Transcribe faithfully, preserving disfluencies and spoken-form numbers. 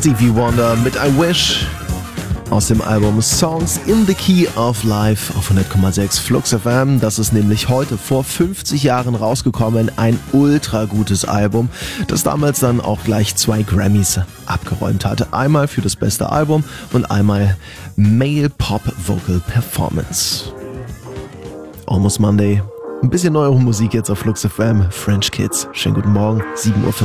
Stevie Wonder mit I Wish aus dem Album Songs in the Key of Life auf hundert Komma sechs Flux F M. Das ist nämlich heute vor fünfzig Jahren rausgekommen. Ein ultra gutes Album, das damals dann auch gleich zwei Grammys abgeräumt hatte. Einmal für das beste Album und einmal Male Pop Vocal Performance. Almost Monday. Ein bisschen neuere Musik jetzt auf Flux F M. French Kids. Schönen guten Morgen. sieben Uhr